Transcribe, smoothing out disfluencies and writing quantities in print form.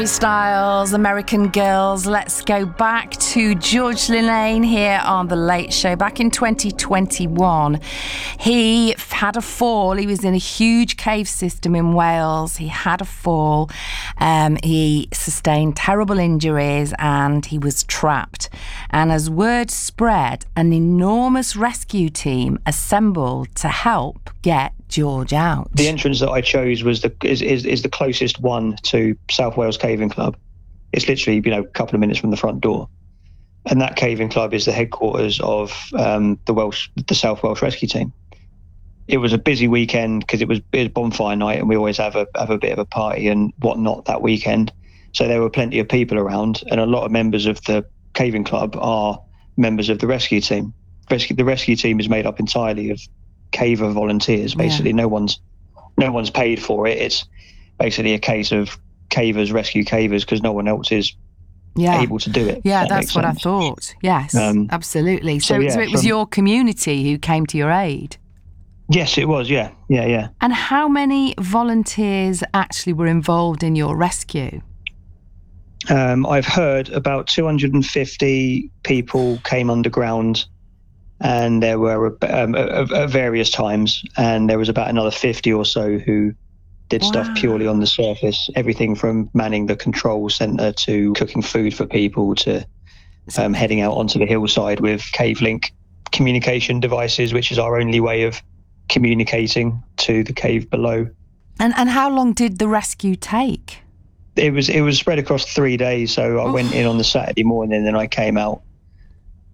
Harry Styles, American Girls. Let's go back to George Linnane here on The Late Show. Back in 2021, he had a fall. He was in a huge cave system in Wales. He had a fall. He sustained terrible injuries and he was trapped. And as word spread, an enormous rescue team assembled to help get George out. The entrance that I chose was is the closest one to South Wales Caving Club. It's literally, a couple of minutes from the front door. And that caving club is the headquarters of the South Welsh Rescue Team. It was a busy weekend because it was bonfire night, and we always have a bit of a party and whatnot that weekend. So there were plenty of people around, and a lot of members of the caving club are members of the rescue team. The rescue team is made up entirely of caver volunteers. Basically, no one's paid for it. It's basically a case of cavers rescue cavers because no one else is able to do it. Yeah, that's what I thought. Yes, absolutely. So it was your community who came to your aid? Yes, it was, yeah. And how many volunteers actually were involved in your rescue? I've heard about 250 people came underground, and there were at various times, and there was about another 50 or so who did stuff purely on the surface, everything from manning the control centre to cooking food for people to heading out onto the hillside with CaveLink communication devices, which is our only way of communicating to the cave below. And how long did the rescue take? It was spread across 3 days, so I went in on the Saturday morning and then I came out